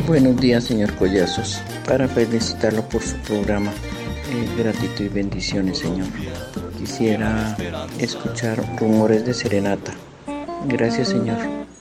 Buenos días, señor Collazos. Para felicitarlo por su programa, gratitud y bendiciones, señor. Quisiera escuchar Rumores de Serenata. Gracias, señor.